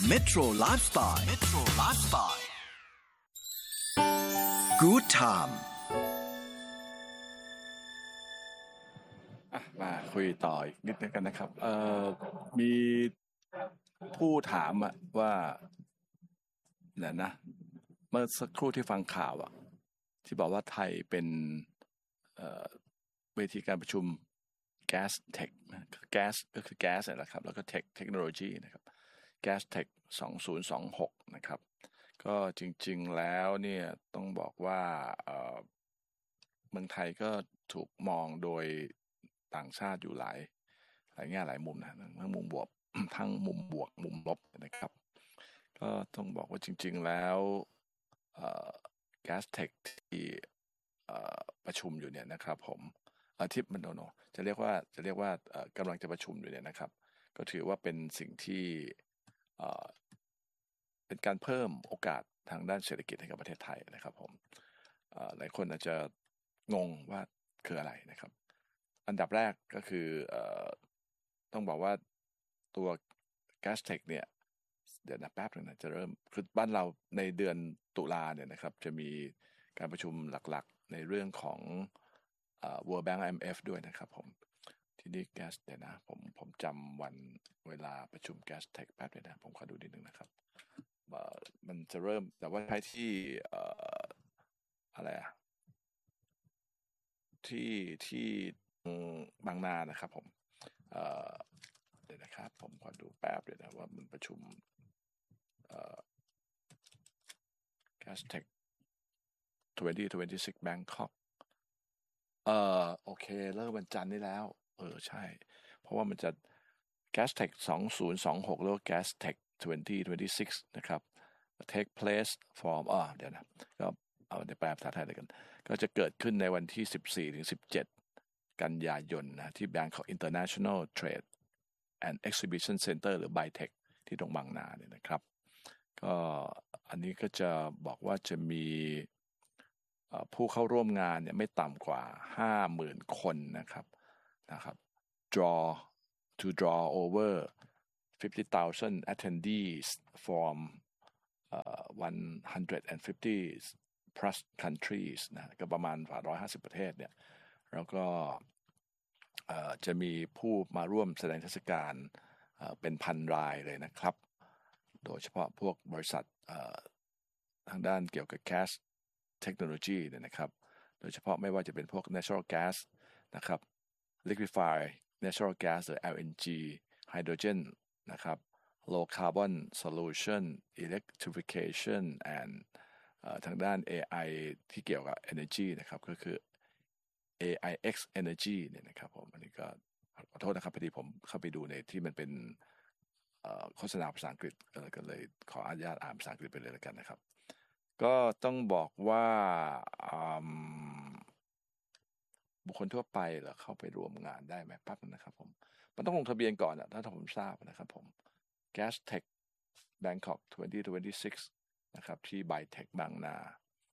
Metro Lifestyle Metro Lifestyle Good Time มาคุยต่ออีกนิดนึงกันนะครับมีผู้ถามว่าเนี่ยนะเมื่อสักครู่ที่ฟังข่าวที่บอกว่าไทยเป็นเวทีการประชุม Gas Tech Gas ก็คือ Gas นะครับแล้วก็ Technology นะครับ Gas Tech 2026นะครับก็จริงๆแล้วเนี่ยต้องบอกว่าเมืองไทยก็ถูกมองโดยต่างชาติอยู่หลายแง่หลายมุมนะทั้งมุมบวก ทั้งมุมบวกมุมลบนะครับก็ต้องบอกว่าจริงๆแล้วGas Tech ที่ประชุมอยู่เนี่ยนะครับผมที่มันจะเรียกว่ากำลังจะประชุมอยู่เนี่ยนะครับก็ถือว่าเป็นสิ่งที่เป็นการเพิ่มโอกาสทางด้านเศรษฐกิจให้กับประเทศไทยนะครับผมหลายคนอาจจะงงว่าคืออะไรนะครับอันดับแรกก็คือต้องบอกว่าตัว Gas Tech เนี่ยเดี๋ยวนะแป๊บนึงนะจะเริ่มคือบ้านเราในเดือนตุลาเนี่ยนะครับจะมีการประชุมหลักๆในเรื่องของWorld Bank IMF ด้วยนะครับผมที่นี่ Gas เดี๋ยวนะผมจำวันเวลาประชุม Gas Tech แป๊บเดียวนะผมขอดูนิดนึงนะครับมันจะเริ่มแต่ว่าใช้ที่อะไรที่บางนานะครับผมเดี๋ยวนะครับผมขอดูแป๊บเดี๋ยวนะว่ามันประชุมGas Tech 2026 Bangkok โอเคเริ่มวันจันทร์นี้แล้วใช่เพราะว่ามันจะ Gas Tech 2026หรือว่า Gas Tech 2026นะครับ take place from เดี๋ยวนะก็เอาในแปลภาษาไทยเลยกันก็จะเกิดขึ้นในวันที่14ถึง17กันยายนนะที่ Bangkok International Trade and Exhibition Center หรือ BITEC ที่ตรงบางนาเนี่ยนะครับก็อันนี้ก็จะบอกว่าจะมีผู้เข้าร่วมงานเนี่ยไม่ต่ำกว่า 50,000 คนนะครับdraw over 50,000 attendees from 150 plus countries นะก็ประมาณ150 ประเทศเนี่ยแล้วก็จะมีผู้มาร่วมแสดงเทศกาลเป็นพันรายเลยนะครับโดยเฉพาะพวกบริษัททางด้านเกี่ยวกับ gas technology เนี่ยนะครับโดยเฉพาะไม่ว่าจะเป็นพวก natural gas นะครับ liquefy natural gas หรือ LNG hydrogen นะครับ low carbon solution electrification and ทางด้าน AI ที่เกี่ยวกับ energy นะครับก็คือ AIX Energy เนี่ยนะครับผมอันนี้ก็ขอโทษนะครับพอดีผมเข้าไปดูในที่มันเป็นโฆษณาภาษาอังกฤษก็เลยขออนุญาตอ่านภาษาอังกฤษไปเลยแล้วกันนะครับก็ต้องบอกว่าบุคคลทั่วไปเหรอเข้าไปร่วมงานได้ไหมปั๊บนะครับผมมันต้องลงทะเบียนก่อนถ้าผมทราบนะครับผม Gas Tech Bangkok 2026นะครับที่ BITEC บางนา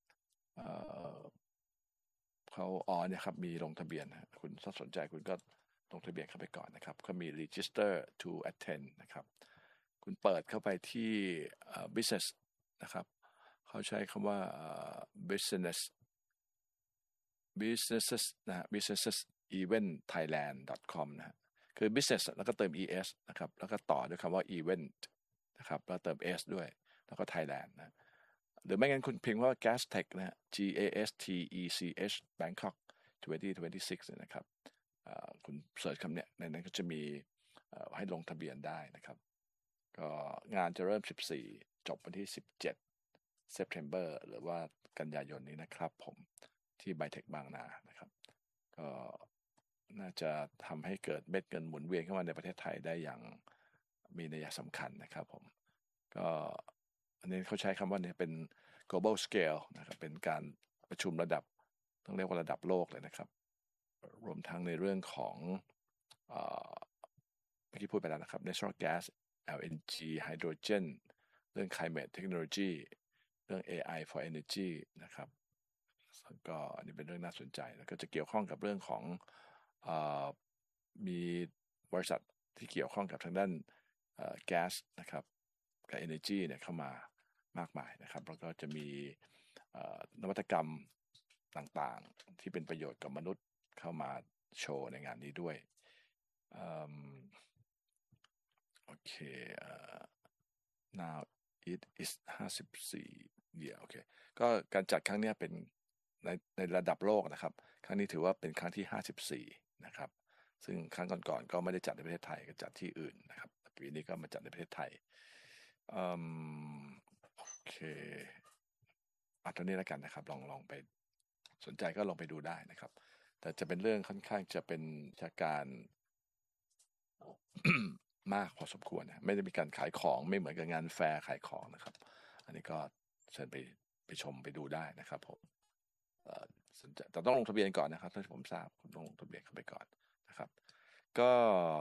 เขาเนี่ยครับมีลงทะเบียนคุณถ้าสนใจคุณก็ลงทะเบียนเข้าไปก่อนนะครับเขามี register to attend นะครับคุณเปิดเข้าไปที่ business นะครับเขาใช้คำว่าbusinesses นะ businesses event thailand.com นะคือ business แล้วก็เติม es นะครับแล้วก็ต่อด้วยคำว่า event นะครับแล้วเติม s ด้วยแล้วก็ Thailand นะหรือไม่งั้นคุณพิมพ์ว่า Gas Tech นะ GASTECH Bangkok 2026นะครับคุณเสิร์ชคำเนี้ยในนั้นก็จะมีให้ลงทะเบียนได้นะครับก็งานจะเริ่ม14จบวันที่17 September หรือว่ากันยายนนี้นะครับผมที่ BITEC บางนานะครับก็น่าจะทำให้เกิดเม็ดเงินหมุนเวียนเข้ามาในประเทศไทยได้อย่างมีนัยสำคัญนะครับผมก็อันนี้เขาใช้คำว่าเนี่ยเป็น global scale นะครับเป็นการประชุมระดับต้องเรียกว่าระดับโลกเลยนะครับรวมทั้งในเรื่องของเมื่อกี้พูดไปแล้วนะครับ natural gas LNG hydrogen เรื่อง climate technology เรื่อง AI for energy นะครับก็อันนี้เป็นเรื่องน่าสนใจแล้วก็จะเกี่ยวข้องกับเรื่องของมีบริษัทที่เกี่ยวข้องกับทางด้านแก๊สนะครับกับ energy เนี่ยเข้ามามากมายนะครับแล้วก็จะมีนวัตกรรมต่างๆที่เป็นประโยชน์กับมนุษย์เข้ามาโชว์ในงานนี้ด้วยโอเคnow it is 54 โอเคก็การจัดครั้งนี้เป็นในระดับโลกนะครับครั้งนี้ถือว่าเป็นครั้งที่54นะครับซึ่งครั้งก่อนๆก็ไม่ได้จัดในประเทศไทยก็จัดที่อื่นนะครับปีนี้ก็มาจัดในประเทศไทยโอเคตอนนี้แล้วกันนะครับลองไปสนใจก็ลองไปดูได้นะครับแต่จะเป็นเรื่องค่อนข้างจะเป็นวิชาการ มากพอสมควรนะไม่ได้มีการขายของไม่เหมือนกับงานแฟร์ขายของนะครับอันนี้ก็เชิญไปชมไปดูได้นะครับผมสนใจแต่ต้องลงทะเบียนก่อนนะครับถ้าผมทราบคุณต้องลงทะเบียนเข้าไปก่อนนะครับก็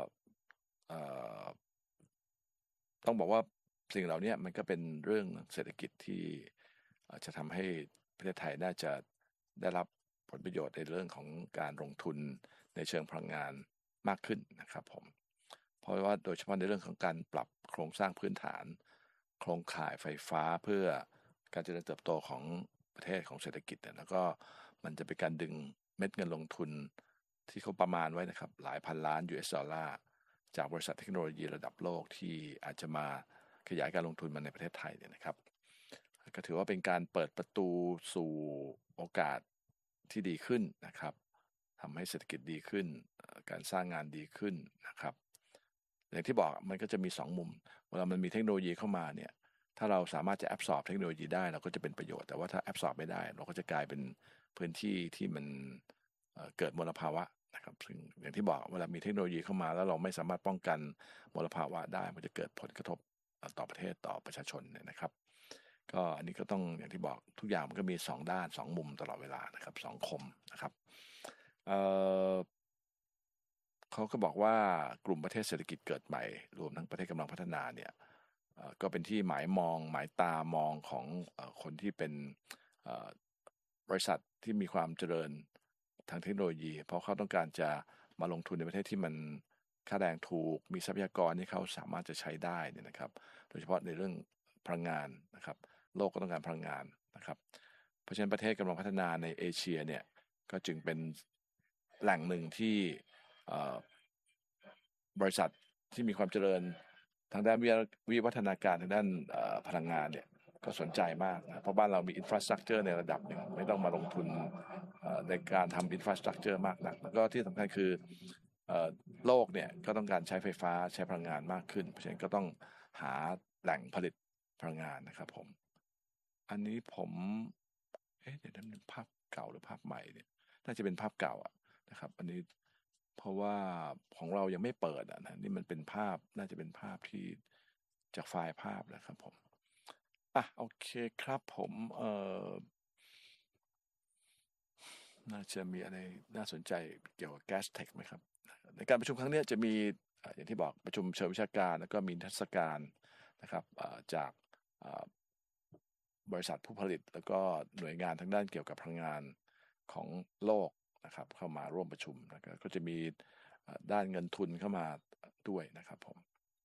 ต้องบอกว่าสิ่งเหล่านี้มันก็เป็นเรื่องเศรษฐกิจที่จะทำให้ประเทศไทยน่าจะได้รับผลประโยชน์ในเรื่องของการลงทุนในเชิงพลังงานมากขึ้นนะครับผมเพราะว่าโดยเฉพาะในเรื่องของการปรับโครงสร้างพื้นฐานโครงข่ายไฟฟ้าเพื่อการเจริญเติบโตของประเทศของเศรษฐกิจแล้วก็มันจะเป็นการดึงเม็ดเงินลงทุนที่เขาประมาณไว้นะครับหลายพันล้าน US ดอลลาร์จากบริษัทเทคโนโลยีระดับโลกที่อาจจะมาขยายการลงทุนมาในประเทศไทยเนี่ยนะครับก็ถือว่าเป็นการเปิดประตูสู่โอกาสที่ดีขึ้นนะครับทำให้เศรษฐกิจดีขึ้นการสร้างงานดีขึ้นนะครับอย่างที่บอกมันก็จะมี2มุมเวลามันมีเทคโนโลยีเข้ามาเนี่ยถ้าเราสามารถจะแอบสอบเทคโนโลยีได้เราก็จะเป็นประโยชน์แต่ว่าถ้าแอบสอบไม่ได้เราก็จะกลายเป็นพื้นที่ที่มันเกิดมลภาวะนะครับซึ่งอย่างที่บอกเวลามีเทคโนโลยีเข้ามาแล้วเราไม่สามารถป้องกันมลภาวะได้มันจะเกิดผลกระทบต่อประเทศต่อประชาชนเนี่ยนะครับก็อันนี้ก็ต้องอย่างที่บอกทุกอย่างมันก็มี2ด้าน2มุมตลอดเวลานะครับ2คมนะครับเขาก็บอกว่ากลุ่มประเทศเศรษฐกิจเกิดใหม่รวมทั้งประเทศกำลังพัฒนาเนี่ยก็เป็นที่หมายตามองของคนที่เป็นบริษัทที่มีความเจริญทางเทคโนโลยีเพราะเขาต้องการจะมาลงทุนในประเทศที่มันค่าแรงถูกมีทรัพยากรที่เขาสามารถจะใช้ได้เนี่ยนะครับโดยเฉพาะในเรื่องพลังงานนะครับโลกก็ต้องการพลังงานนะครับเพราะฉะนั้นประเทศกำลังพัฒนาในเอเชียเนี่ยก็จึงเป็นแหล่งหนึ่งที่บริษัทที่มีความเจริญทางด้านวิวัฒนาการทางด้านพลังงานเนี่ยก็สนใจมากนะเพราะบ้านเรามีอินฟราสตรักเจอร์ในระดับหนึ่งไม่ต้องมาลงทุนในการทำอินฟราสตรักเจอร์มากนักแล้วก็ที่สำคัญคือโลกเนี่ยก็ต้องการใช้ไฟฟ้าใช้พลังงานมากขึ้นเพราะฉะนั้นก็ต้องหาแหล่งผลิตพลังงานนะครับผมอันนี้ผมเดี๋ยวนั้นภาพเก่าหรือภาพใหม่เนี่ยน่าจะเป็นภาพเก่านะครับอันนี้เพราะว่าของเรายังไม่เปิดนะนี่มันเป็นภาพน่าจะเป็นภาพที่จากไฟล์ภาพนะครับผมโอเคครับผมน่าจะมีอะไรน่าสนใจเกี่ยวกับ Gas Tech ไหมครับในการประชุมครั้งนี้จะมีอย่างที่บอกประชุมเชิงวิชาการแล้วก็มีนิทรรศการนะครับจากบริษัทผู้ผลิตแล้วก็หน่วยงานทางด้านเกี่ยวกับพลังงานของโลกนะครับเข้ามาร่วมประชุมนะครับก็จะมีด้านเงินทุนเข้ามาด้วยนะครับผม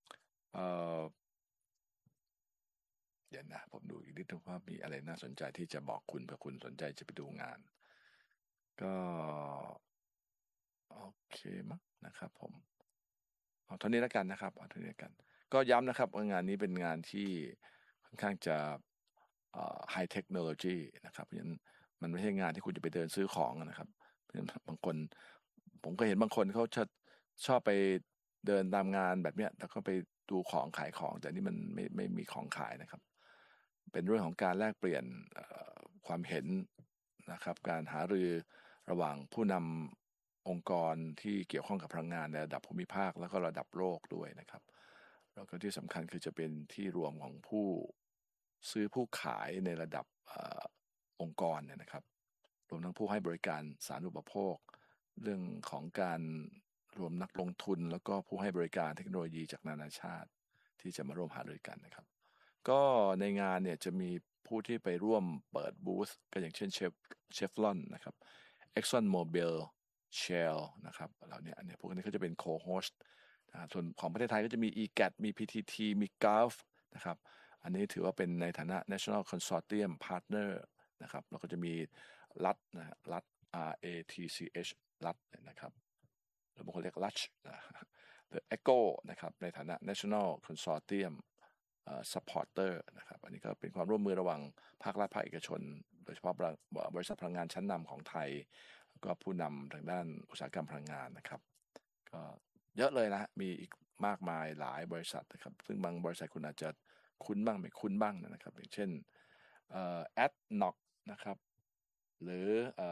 เดี๋ยวนะผมดูอีกนิดนึงว่ามีอะไรน่าสนใจที่จะบอกคุณเผื่อคุณสนใจจะไปดูงานก็โอเคมั้งนะครับผมเท่านี้แล้วกันนะครับเท่านี้แล้วกันก็ย้ำนะครับว่างานนี้เป็นงานที่ค่อนข้างจะไฮเทคโนโลยีนะครับเพราะฉะนั้นมันไม่ใช่งานที่คุณจะไปเดินซื้อของนะครับเพราะฉะนั้นบางคนผมก็เห็นบางคนเขาชอบไปเดินตามงานแบบเนี้ยแล้วก็ไปดูของขายของแต่นี่มันไม่มีของขายนะครับเป็นเรื่องของการแลกเปลี่ยนความเห็นนะครับการหารือระหว่างผู้นำองค์กรที่เกี่ยวข้องกับพลังงานในระดับภูมิภาคแล้วก็ระดับโลกด้วยนะครับแล้วก็ที่สำคัญคือจะเป็นที่รวมของผู้ซื้อผู้ขายในระดับองค์กรเนี่ยนะครับรวมทั้งผู้ให้บริการสาธารณูปโภคเรื่องของการรวมนักลงทุนแล้วก็ผู้ให้บริการเทคโนโลยีจากนานาชาติที่จะมาร่วมหารือกันนะครับก็ในงานเนี่ยจะมีผู้ที่ไปร่วมเปิดบูธก็อย่างเช่นเชฟลอนนะครับ Exxon Mobil Shell นะครับเหล่านี้อันนี้พวกนี้เขาจะเป็น co-host ส่วนของประเทศไทยก็จะมี EGAT มี PTT มี Gulf นะครับอันนี้ถือว่าเป็นในฐานะ National Consortium Partner นะครับแล้วก็จะมีรัฐนะรัฐ RATCH รัฐนะครับหรือบางคนเรียกรัฐนะ The ECHO นะครับในฐานะ National Consortium Supporter นะครับอันนี้ก็เป็นความร่วมมือระหว่างภาครัฐภาคเอกชนโดยเฉพาะบริษัทพลังงานชั้นนำของไทยก็ผู้นำทางด้านอุตสาหกรรมพลังงานนะครับก็เยอะเลยนะมีอีกมากมายหลายบริษัทนะครับซึ่งบางบริษัทคุณอาจจะคุ้นบ้างไม่คุ้นบ้างนะครับอย่างเช่นADNOC นะครับหรือ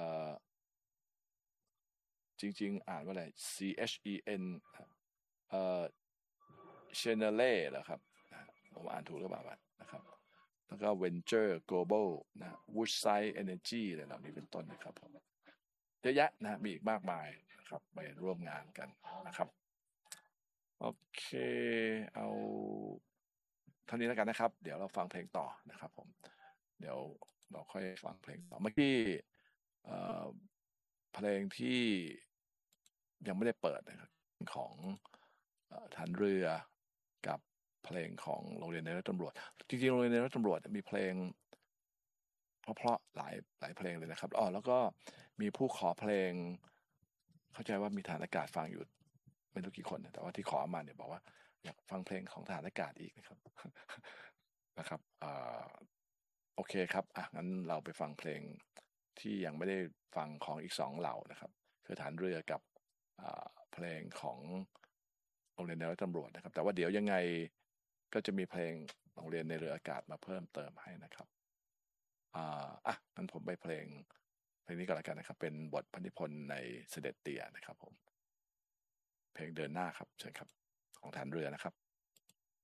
จริงๆอ่านว่าอะไร CHEN Chenelle เหรอครับผมอ่านถูกหรือเปล่านะครับแล้วก็ Venture Global นะ Woodside Energy อะไรเหล่านี้เป็นต้นนะครับผมเยอะแยะนะมีอีกมากมายนะครับไปร่วมงานกันนะครับโอเคเอาเท่านี้แล้วกันนะครับ เดี๋ยวเราฟังเพลงต่อนะครับผมเดี๋ยวเราค่อยฟังเพลงต่อเมื่อกี้เพลงที่ยังไม่ได้เปิดนะครับของฐานเรือกับเพลงของโรงเรียนในร้อยตำรวจจริงๆโรงเรียนในร้อยตำรวจมีเพลงเพราะหลายเพลงเลยนะครับแล้วก็มีผู้ขอเพลงเข้าใจว่ามีฐานอากาศฟังอยู่ไม่รู้กี่คนแต่ว่าที่ขอมาเนี่ยบอกว่าอยากฟังเพลงของฐานอากาศอีกนะครับนะครับโอเคครับงั้นเราไปฟังเพลงที่ยังไม่ได้ฟังของอีก2เหล่านะครับคือฐานเรือกับเพลงของโรงเรียนในร้อยตำรวจนะครับแต่ว่าเดี๋ยวยังไงก็จะมีเพลงโรงเรียนในเรืออากาศมาเพิ่มเติมให้นะครับงั้นผมไปเพลงนี้ก่อนแล้วกันนะครับเป็นบทพระนิพนธ์ในเสด็จเตี่ยนะครับผมเพลงเดินหน้าครับเชิญครับของฐานเรือนะครับ